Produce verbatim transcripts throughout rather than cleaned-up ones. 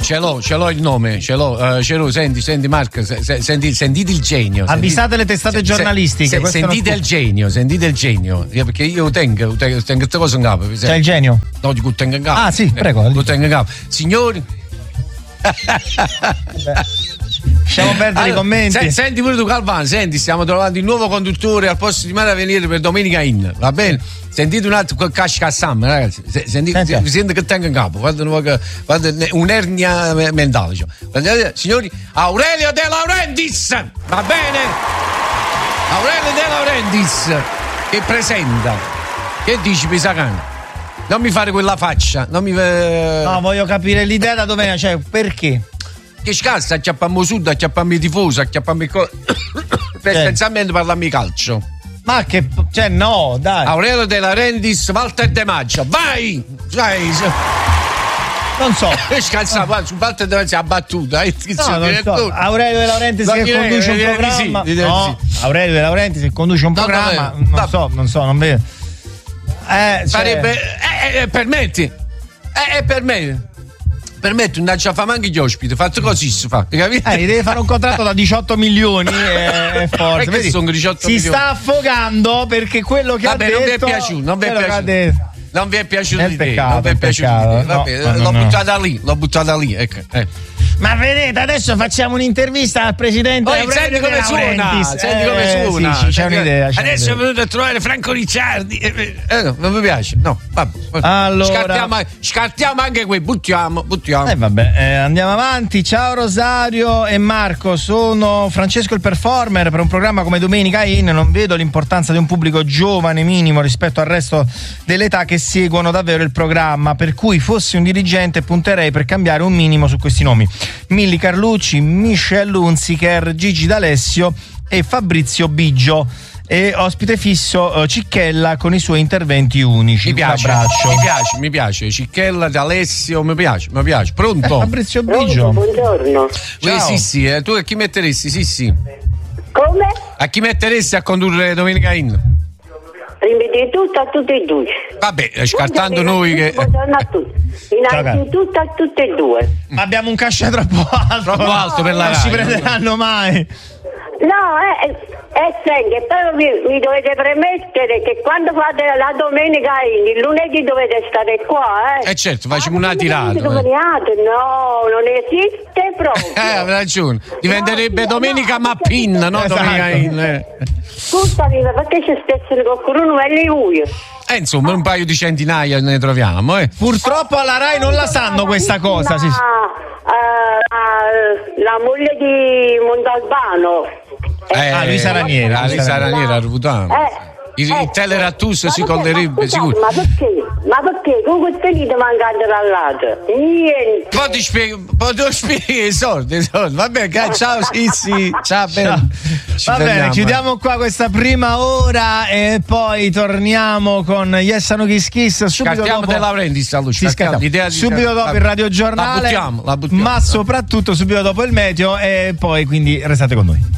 ce l'ho, ce l'ho il nome, ce l'ho, uh, ce l'ho, senti, senti Marco, se, se, senti, sentite il genio. Avvisate le testate se, giornalistiche. Se, sentite il genio, sentite il genio, perché io tengo, tengo, tengo queste cose in capo. C'è il genio? No, dico tengo in capo. Ah sì, prego. Lo tengo in capo. Signori... Lasciamo perdere allora, i commenti. Se, senti pure tu Calvano, senti, stiamo trovando il nuovo conduttore al posto di mare a venire per Domenica In, va bene? Sentite un attimo quel cascassam, ragazzi. Sentite, senti. Senti che tengo in capo, guarda, guarda un'ernia mentale. Cioè. Signori, Aurelio De Laurentiis, va bene? Aurelio De Laurentiis che presenta. Che dici, Pisacano? Non mi fare quella faccia, non mi. No, voglio capire l'idea da dove, cioè, perché? Che scassa, acchiappammo sud, acchiappammo i tifosi, acchiappammo i co... per essenzialmente parlammo di calcio. Ma che, cioè no, dai. Aurelio De Laurentiis, Walter De Maggio, vai! Vai! Non so. Scalza, oh. Su Walter De Maggio ha battuto, eh? No, non so. Aurelio De Laurentiis che direi, conduce un programma. Sì, no, sì. Aurelio De Laurentiis che conduce un no, programma, non va. so, non so, non vedo. Eh, cioè... Farebbe, eh, eh, permetti, eh, eh, permetti. Permetto, non c'ha fame anche gli ospiti, fatto così si fa, capito? Eh, deve fare un contratto da diciotto milioni e forza. Vedi, sono diciotto si milioni. sta affogando perché quello che Vabbè, ha detto. non vi è piaciuto, non vi è piaciuto. Non vi è piaciuto di te, non vi è piaciuto di te. Vabbè, no, l'ho no. buttata lì, l'ho buttata lì, ecco. Eh. Ma vedete, adesso facciamo un'intervista al presidente. Poi senti come suona, senti eh, come suona. Sì, sì, c'è un'idea. C'è adesso un'idea. è venuto a trovare Franco Ricciardi. Eh, eh, no, non mi piace. No, vabbè. Allora, scartiamo, scartiamo anche qui, buttiamo, buttiamo. Eh vabbè, eh, andiamo avanti. Ciao Rosario e Marco, sono Francesco il performer. Per un programma come Domenica In non vedo l'importanza di un pubblico giovane minimo rispetto al resto dell'età che seguono davvero il programma, per cui fossi un dirigente punterei per cambiare un minimo su questi nomi: Milli Carlucci, Michelle Hunziker, Gigi D'Alessio e Fabrizio Biggio, e ospite fisso uh, Cicchella con i suoi interventi unici. Mi piace, un abbraccio. mi piace, mi piace Cicchella, D'Alessio, mi piace, mi piace. Pronto? Eh, Fabrizio Biggio. Buongiorno. Ciao. Sì, sì, eh, tu a chi metteresti? Sì, sì. Come? A chi metteresti a condurre Domenica In? Prima di tutto a tutti e due. Vabbè, scartando noi che. Buongiorno a tutti. Innanzitutto a tutti e due. Ma abbiamo un cachet troppo alto. Troppo alto per la non ci prenderanno mai. No, eh, eh, senti, però mi, mi dovete premettere che quando fate la domenica in, il lunedì dovete stare qua, eh. Eh certo, facciamo ah, una tirata. Eh. No, non esiste proprio. Eh, hai ragione. Diventerebbe no, domenica no, mappin, no, no esatto. Domenica in. Eh. Scusami, ma perché c'è spesso qualcuno è lì lui? Eh, insomma, un paio di centinaia ne troviamo, eh. Purtroppo alla Rai non la sanno questa cosa. Sì. Uh, uh, la moglie di Montalbano. Eh, ah, Luisa Raniera. Luisa Raniera, Rutano. Eh. Il, eh, il telerattus si perché, collerebbe sicuro. Ma perché? Ma perché? Con queste lite mancate dall'altro? Niente. Poi ti spiego, poi ti spiego i soldi, i soldi. Vabbè, ciao, sì, sì. Ciao, bene. Va bene, chiudiamo qua questa prima ora e poi torniamo con Yes Ano Kiss Kiss. Subito Scartiamo dopo. De Laurentiis, Sì, l'idea di subito dopo il radiogiornale. La buttiamo, la buttiamo. Ma soprattutto subito dopo il meteo e poi quindi restate con noi.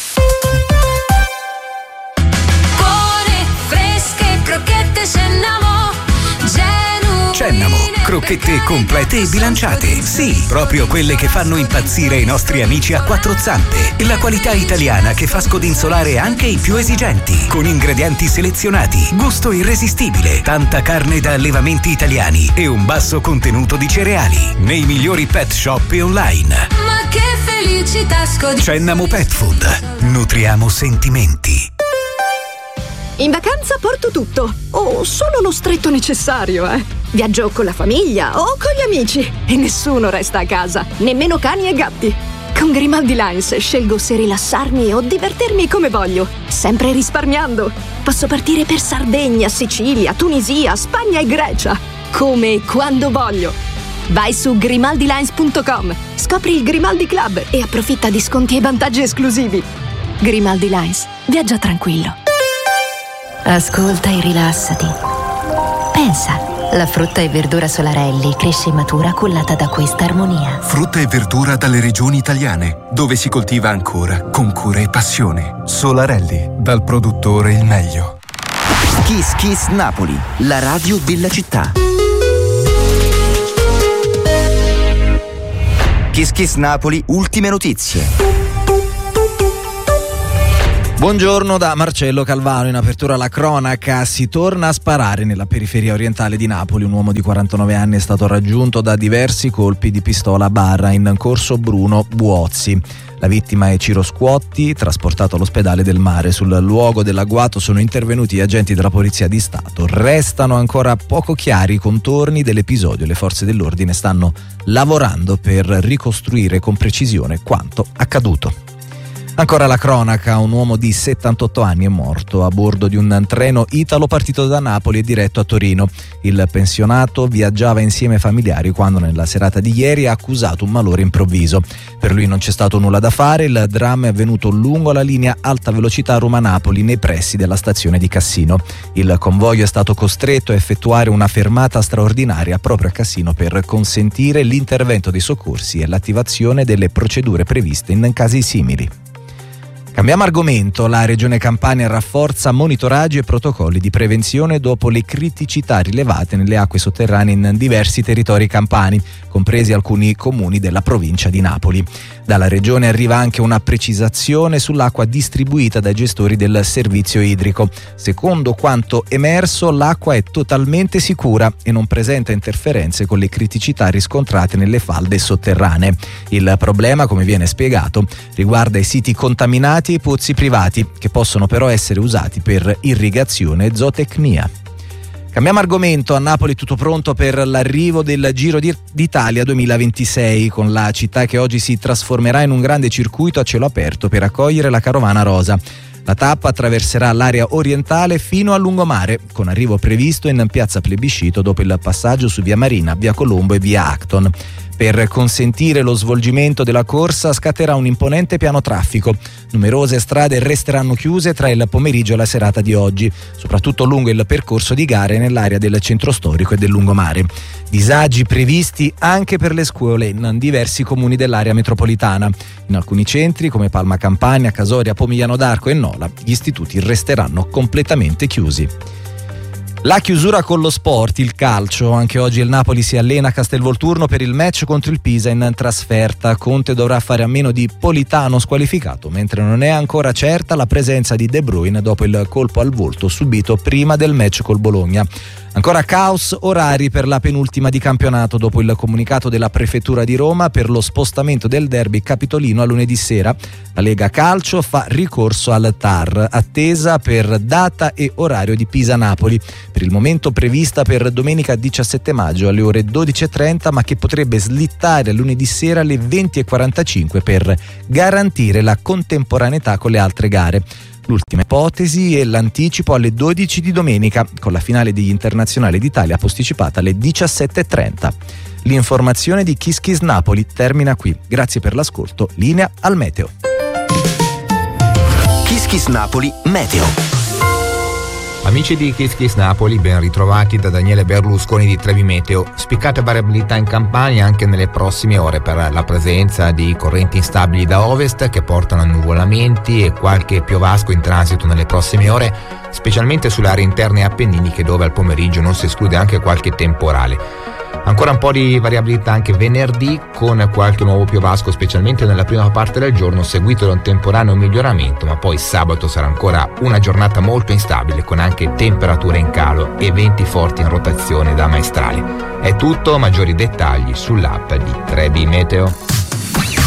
Cennamo, crocchette complete e bilanciate. Sì, proprio quelle che fanno impazzire i nostri amici a quattro zampe. La qualità italiana che fa scodinzolare anche i più esigenti. Con ingredienti selezionati, gusto irresistibile, tanta carne da allevamenti italiani e un basso contenuto di cereali. Nei migliori pet shop e online. Ma che felicità scodinzolare. Cennamo Pet Food. Nutriamo sentimenti. In vacanza porto tutto, o solo lo stretto necessario, eh. Viaggio con la famiglia o con gli amici e nessuno resta a casa, nemmeno cani e gatti. Con Grimaldi Lines scelgo se rilassarmi o divertirmi come voglio, sempre risparmiando. Posso partire per Sardegna, Sicilia, Tunisia, Spagna e Grecia, come e quando voglio. Vai su grimaldi lines punto com, scopri il Grimaldi Club e approfitta di sconti e vantaggi esclusivi. Grimaldi Lines, viaggia tranquillo. Ascolta e rilassati. Pensa, la frutta e verdura Solarelli cresce e matura cullata da questa armonia. Frutta e verdura dalle regioni italiane, dove si coltiva ancora con cura e passione. Solarelli, dal produttore il meglio. Kiss Kiss Napoli, la radio della città. Kiss Kiss Napoli, ultime notizie. Buongiorno da Marcello Calvano. In apertura alla cronaca, si torna a sparare nella periferia orientale di Napoli. Un uomo di quarantanove anni è stato raggiunto da diversi colpi di pistola a barra in corso Bruno Buozzi. La vittima è Ciro Scuotti, trasportato all'ospedale del Mare. Sul luogo dell'agguato sono intervenuti gli agenti della Polizia di Stato. Restano ancora poco chiari i contorni dell'episodio. Le forze dell'ordine stanno lavorando per ricostruire con precisione quanto accaduto. Ancora la cronaca, un uomo di settantotto anni è morto a bordo di un treno italo partito da Napoli e diretto a Torino. Il pensionato viaggiava insieme ai familiari quando nella serata di ieri ha accusato un malore improvviso. Per lui non c'è stato nulla da fare, il dramma è avvenuto lungo la linea alta velocità Roma-Napoli nei pressi della stazione di Cassino. Il convoglio è stato costretto a effettuare una fermata straordinaria proprio a Cassino per consentire l'intervento dei soccorsi e l'attivazione delle procedure previste in casi simili. Cambiamo argomento. La Regione Campania rafforza monitoraggi e protocolli di prevenzione dopo le criticità rilevate nelle acque sotterranee in diversi territori campani, compresi alcuni comuni della provincia di Napoli. Dalla Regione arriva anche una precisazione sull'acqua distribuita dai gestori del servizio idrico. Secondo quanto emerso, l'acqua è totalmente sicura e non presenta interferenze con le criticità riscontrate nelle falde sotterranee. Il problema, come viene spiegato, riguarda i siti contaminati e i pozzi privati, che possono però essere usati per irrigazione e zootecnia. Cambiamo argomento. A Napoli tutto pronto per l'arrivo del Giro d'Italia duemilaventisei, con la città che oggi si trasformerà in un grande circuito a cielo aperto per accogliere la carovana rosa. La tappa attraverserà l'area orientale fino a lungomare, con arrivo previsto in piazza Plebiscito dopo il passaggio su via Marina, via Colombo e via Acton. Per consentire lo svolgimento della corsa scatterà un imponente piano traffico. Numerose strade resteranno chiuse tra il pomeriggio e la serata di oggi, soprattutto lungo il percorso di gare nell'area del centro storico e del lungomare. Disagi previsti anche per le scuole in diversi comuni dell'area metropolitana. In alcuni centri, come Palma Campania, Casoria, Pomigliano d'Arco e Nola, gli istituti resteranno completamente chiusi. La chiusura con lo sport, il calcio. Anche oggi il Napoli si allena a Castelvolturno per il match contro il Pisa in trasferta. Conte dovrà fare a meno di Politano squalificato, mentre non è ancora certa la presenza di De Bruyne dopo il colpo al volto subito prima del match col Bologna. Ancora caos orari per la penultima di campionato dopo il comunicato della Prefettura di Roma per lo spostamento del derby capitolino a lunedì sera. La Lega Calcio fa ricorso al T A R, attesa per data e orario di Pisa-Napoli, per il momento prevista per domenica diciassette maggio alle ore dodici e trenta, ma che potrebbe slittare a lunedì sera alle venti e quarantacinque per garantire la contemporaneità con le altre gare. L'ultima ipotesi è l'anticipo alle dodici di domenica, con la finale degli internazionali d'Italia posticipata alle diciassette e trenta. L'informazione di Kiss Kiss Napoli termina qui. Grazie per l'ascolto. Linea al meteo. Kiss Kiss Napoli Meteo. Amici di Kiss Kiss Napoli, ben ritrovati da Daniele Berlusconi di Trevi Meteo. Spiccate variabilità in Campania anche nelle prossime ore per la presenza di correnti instabili da ovest che portano a nuvolamenti e qualche piovasco in transito nelle prossime ore, specialmente sulle aree interne appenniniche dove al pomeriggio non si esclude anche qualche temporale. Ancora un po' di variabilità anche venerdì con qualche nuovo piovasco, specialmente nella prima parte del giorno, seguito da un temporaneo miglioramento, ma poi sabato sarà ancora una giornata molto instabile con anche temperature in calo e venti forti in rotazione da maestrali. È tutto, maggiori dettagli sull'app di Trebi Meteo.